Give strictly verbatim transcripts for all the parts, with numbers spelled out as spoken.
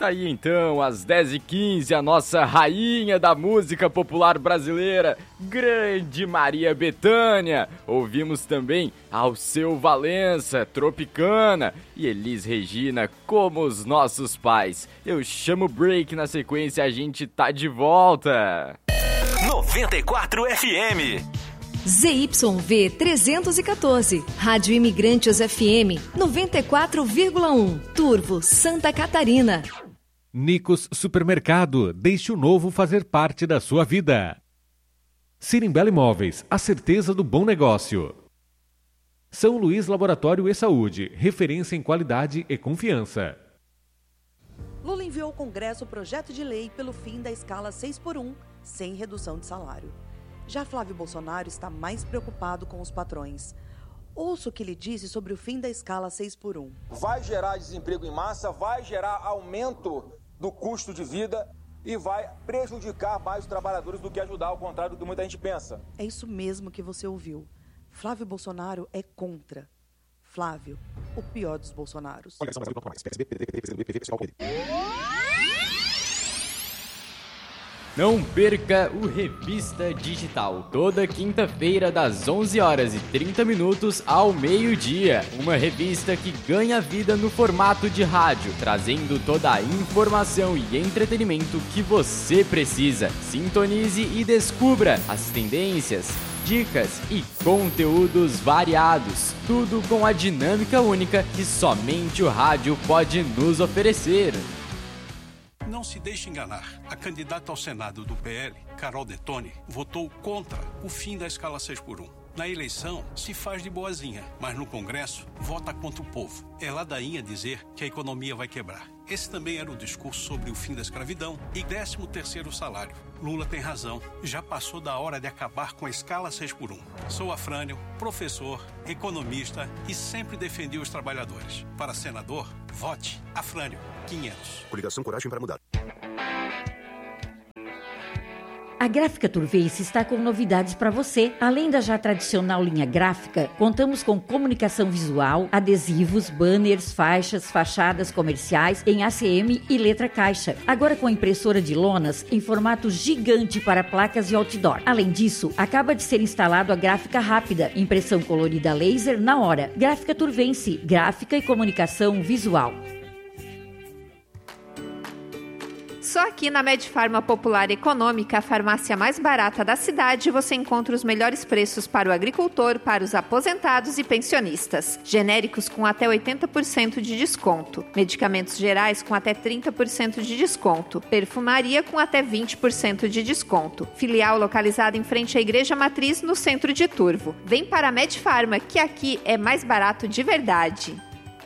Tá aí então, às dez e quinze, a nossa rainha da música popular brasileira, grande Maria Bethânia. Ouvimos também Alceu Valença, Tropicana e Elis Regina, Como os Nossos Pais. Eu chamo break, na sequência a gente tá de volta. noventa e quatro F M Z Y V trezentos e quatorze, Rádio Imigrantes F M noventa e quatro vírgula um, Turvo, Santa Catarina. Nicos Supermercado, deixe o novo fazer parte da sua vida. Sirimbela Imóveis, a certeza do bom negócio. São Luís Laboratório e Saúde, referência em qualidade e confiança. Lula enviou ao Congresso o projeto de lei pelo fim da escala seis por um, sem redução de salário. Já Flávio Bolsonaro está mais preocupado com os patrões. Ouça o que ele disse sobre o fim da escala seis por um. Vai gerar desemprego em massa, vai gerar aumento do custo de vida e vai prejudicar mais os trabalhadores do que ajudar, ao contrário do que muita gente pensa. É isso mesmo que você ouviu. Flávio Bolsonaro é contra. Flávio, o pior dos Bolsonaros. Não perca o Revista Digital, toda quinta-feira das onze horas e trinta minutos ao meio-dia. Uma revista que ganha vida no formato de rádio, trazendo toda a informação e entretenimento que você precisa. Sintonize e descubra as tendências, dicas e conteúdos variados, tudo com a dinâmica única que somente o rádio pode nos oferecer. Não se deixe enganar. A candidata ao Senado do P L, Carol Detone, votou contra o fim da escala seis por um. Na eleição, se faz de boazinha, mas no Congresso, vota contra o povo. É ladainha dizer que a economia vai quebrar. Esse também era o discurso sobre o fim da escravidão e décimo terceiro salário. Lula tem razão. Já passou da hora de acabar com a escala seis por um. Sou Afrânio, professor, economista e sempre defendi os trabalhadores. Para senador, vote Afrânio, quinhentos. Coligação Coragem para Mudar. A Gráfica Turveice está com novidades para você. Além da já tradicional linha gráfica, contamos com comunicação visual, adesivos, banners, faixas, fachadas comerciais em A C M e letra caixa. Agora com impressora de lonas em formato gigante para placas e outdoor. Além disso, acaba de ser instalado a gráfica rápida, impressão colorida laser na hora. Gráfica Turveice, gráfica e comunicação visual. Só aqui na Medfarma Popular Econômica, a farmácia mais barata da cidade, você encontra os melhores preços para o agricultor, para os aposentados e pensionistas. Genéricos com até oitenta por cento de desconto. Medicamentos gerais com até trinta por cento de desconto. Perfumaria com até vinte por cento de desconto. Filial localizada em frente à Igreja Matriz, no centro de Turvo. Vem para a Medfarma, que aqui é mais barato de verdade.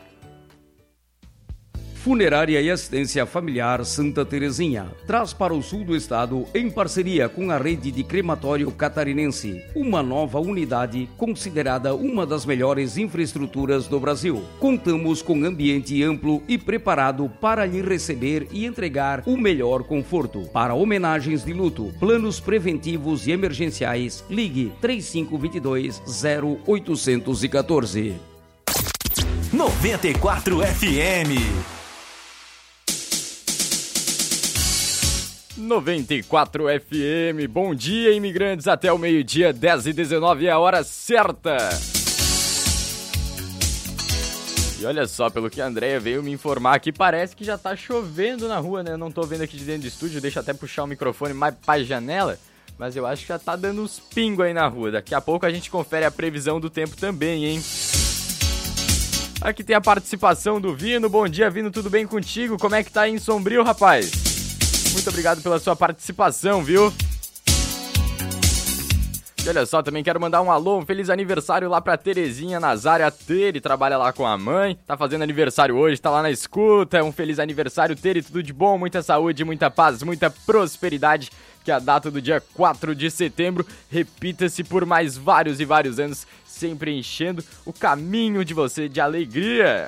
Funerária e Assistência Familiar Santa Terezinha traz para o sul do estado, em parceria com a rede de crematório catarinense, uma nova unidade considerada uma das melhores infraestruturas do Brasil. Contamos com ambiente amplo e preparado para lhe receber e entregar o melhor conforto. Para homenagens de luto, planos preventivos e emergenciais, ligue três cinco dois dois, zero oito um quatro. noventa e quatro F M noventa e quatro F M, bom dia, imigrantes, até o meio-dia, dez e dezenove é a hora certa. E olha só, pelo que a Andréia veio me informar aqui, parece que já tá chovendo na rua, né? Eu não tô vendo aqui de dentro do estúdio, deixa até puxar o microfone mais pra janela, mas eu acho que já tá dando uns pingos aí na rua. Daqui a pouco a gente confere a previsão do tempo também, hein? Aqui tem a participação do Vino. Bom dia, Vino, tudo bem contigo? Como é que tá aí em Sombrio, rapaz? Muito obrigado pela sua participação, viu? E olha só, também quero mandar um alô, um feliz aniversário lá pra Terezinha Nazário. A Tere trabalha lá com a mãe, tá fazendo aniversário hoje, tá lá na escuta. Um feliz aniversário, Tere, tudo de bom, muita saúde, muita paz, muita prosperidade. Que a data do dia quatro de setembro repita-se por mais vários e vários anos, sempre enchendo o caminho de você de alegria.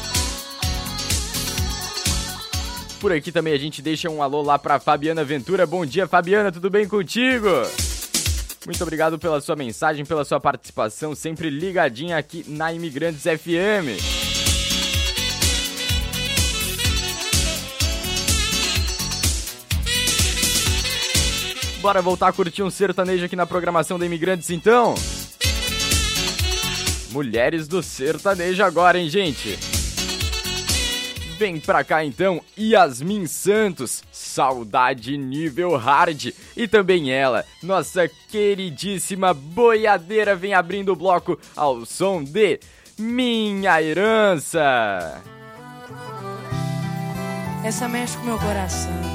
Por aqui também a gente deixa um alô lá pra Fabiana Ventura. Bom dia, Fabiana, tudo bem contigo? Muito obrigado pela sua mensagem, pela sua participação, sempre ligadinha aqui na Imigrantes F M. Bora voltar a curtir um sertanejo aqui na programação da Imigrantes, então? Mulheres do sertanejo agora, hein, gente? Vem pra cá, então, Yasmin Santos, Saudade Nível Hard. E também ela, nossa queridíssima boiadeira, vem abrindo o bloco ao som de Minha Herança. Essa mexe com meu coração.